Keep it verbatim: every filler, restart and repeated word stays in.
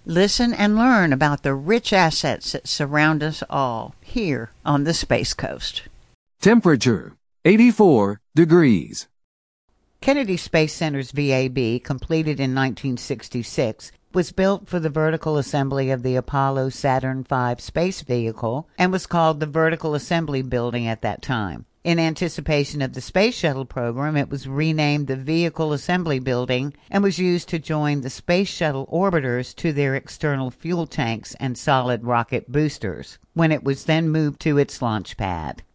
Listen and learn about the rich assets that surround us all here on the Space Coast. Temperature, eighty-four degrees. Kennedy Space Center's V A B, completed in nineteen sixty-six, was built for the vertical assembly of the Apollo Saturn five space vehicle and was called the Vertical Assembly Building at that time. In anticipation of the Space Shuttle program, it was renamed the Vehicle Assembly Building and was used to join the Space Shuttle orbiters to their external fuel tanks and solid rocket boosters, when it was then moved to its launch pad.